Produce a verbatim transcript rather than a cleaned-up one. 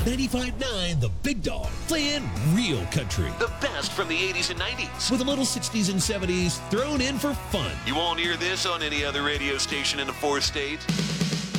ninety-five point nine The Big Dog, playing real country. The best from the eighties and nineties. With a little sixties and seventies thrown in for fun. You won't hear this on any other radio station in the four states.